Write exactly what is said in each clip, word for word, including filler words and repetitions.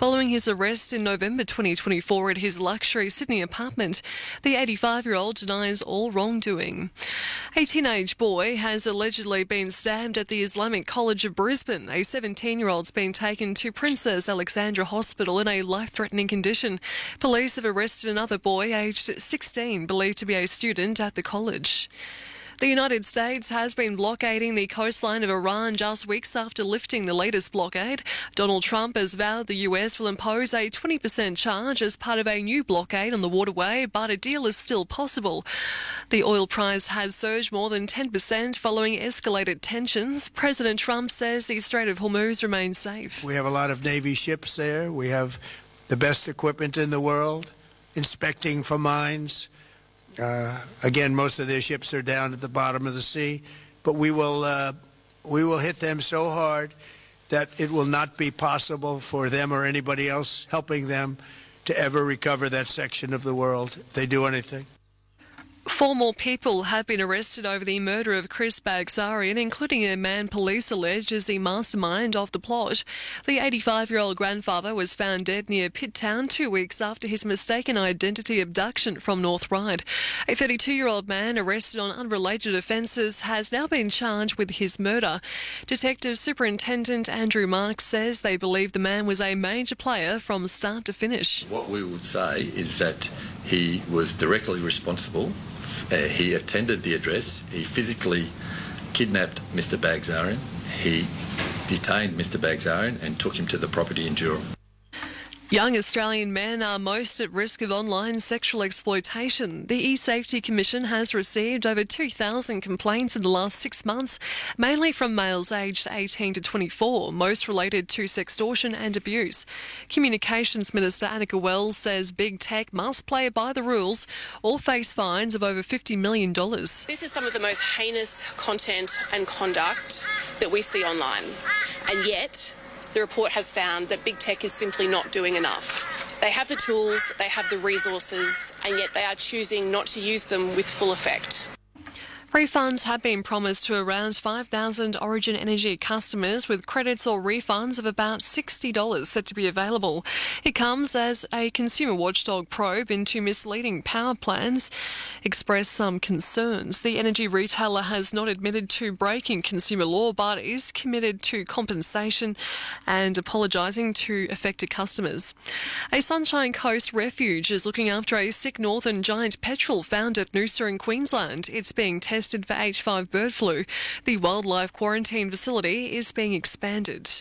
Following his arrest in November twenty twenty-four at his luxury Sydney apartment, the eighty-five-year-old denies all wrongdoing. A teenage boy has allegedly been stabbed at the Islamic College of Brisbane. A seventeen-year-old's been taken to Princess Alexandra Hospital in a life-threatening condition. Police have arrested another boy aged sixteen, believed to be a student at the college. The United States has been blockading the coastline of Iran just weeks after lifting the latest blockade. Donald Trump has vowed the U S will impose a twenty percent charge as part of a new blockade on the waterway, but a deal is still possible. The oil price has surged more than ten percent following escalated tensions. President Trump says the Strait of Hormuz remains safe. We have a lot of Navy ships there. We have the best equipment in the world, inspecting for mines. Uh, again, most of their ships are down at the bottom of the sea, but we will uh, we will hit them so hard that it will not be possible for them or anybody else helping them to ever recover that section of the world if they do anything. Four more people have been arrested over the murder of Chris Bagzarian, including a man police allege is the mastermind of the plot. The eighty-five-year-old grandfather was found dead near Pitt Town two weeks after his mistaken identity abduction from North Ryde. A thirty-two-year-old man arrested on unrelated offences has now been charged with his murder. Detective Superintendent Andrew Marks says they believe the man was a major player from start to finish. What we would say is that he was directly responsible. Uh, he attended the address. He physically kidnapped Mister Bagzarian. He detained Mister Bagzarian and took him to the property in Durham. Young Australian men are most at risk of online sexual exploitation. The eSafety Commission has received over two thousand complaints in the last six months, mainly from males aged eighteen to twenty-four, most related to sextortion and abuse. Communications Minister Annika Wells says big tech must play by the rules or face fines of over fifty million dollars. This is some of the most heinous content and conduct that we see online, and yet the report has found that big tech is simply not doing enough. They have the tools, they have the resources, and yet they are choosing not to use them with full effect. Refunds have been promised to around five thousand Origin Energy customers, with credits or refunds of about sixty dollars set to be available. It comes as a consumer watchdog probe into misleading power plans expressed some concerns. The energy retailer has not admitted to breaking consumer law, but is committed to compensation and apologising to affected customers. A Sunshine Coast refuge is looking after a sick northern giant petrel found at Noosa in Queensland. It's being tested for H five bird flu. The wildlife quarantine facility is being expanded.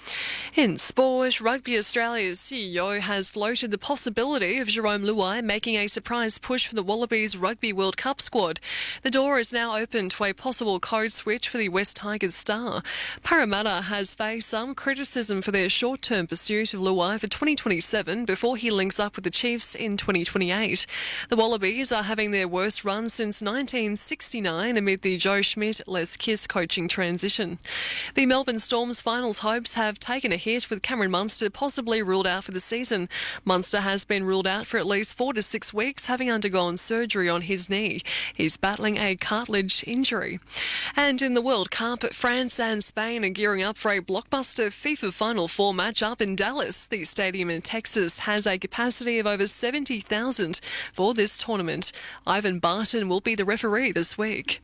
In sport, Rugby Australia's C E O has floated the possibility of Jerome Luai making a surprise push for the Wallabies Rugby World Cup squad. The door is now open to a possible code switch for the West Tigers star. Parramatta has faced some criticism for their short-term pursuit of Luai for twenty twenty-seven before he links up with the Chiefs in twenty twenty-eight. The Wallabies are having their worst run since nineteen sixty-nine amid the Joe Schmidt-Les Kiss coaching transition. The Melbourne Storm's finals hopes have taken a hit with Cameron Munster possibly ruled out for the season. Munster has been ruled out for at least four to six weeks, having undergone surgery on his knee. He's battling a cartilage injury. And in the World Cup, France and Spain are gearing up for a blockbuster FIFA Final Four match-up in Dallas. The stadium in Texas has a capacity of over seventy thousand for this tournament. Ivan Barton will be the referee this week.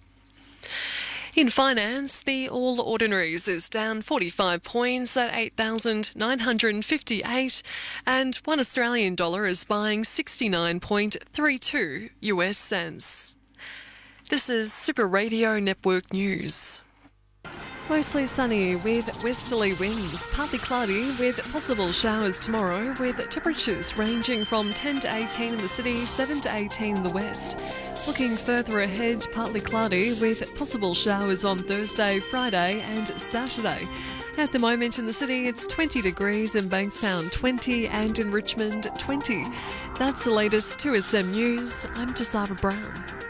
In finance, the All Ordinaries is down forty-five points at eight thousand nine hundred fifty-eight, and one Australian dollar is buying sixty-nine point three two U S cents. This is Super Radio Network News. Mostly sunny with westerly winds, partly cloudy with possible showers tomorrow, with temperatures ranging from ten to eighteen in the city, seven to eighteen in the west. Looking further ahead, partly cloudy with possible showers on Thursday, Friday and Saturday. At the moment in the city, it's twenty degrees, in Bankstown twenty and in Richmond twenty. That's the latest two S M News. I'm Tasara Brown.